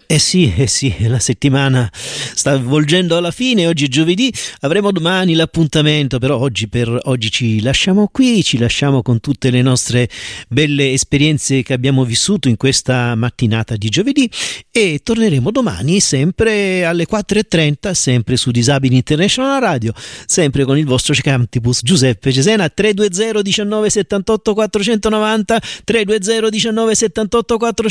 Eh sì, la settimana sta volgendo alla fine, oggi è giovedì, avremo domani l'appuntamento, però per oggi ci lasciamo qui, ci lasciamo con tutte le nostre belle esperienze che abbiamo vissuto in questa mattinata di giovedì e torneremo domani sempre alle 4:30, sempre su Disabili International Radio, sempre con il vostro Cantibus Giuseppe Cesena. 320 19 78 490, 320 19 78 490.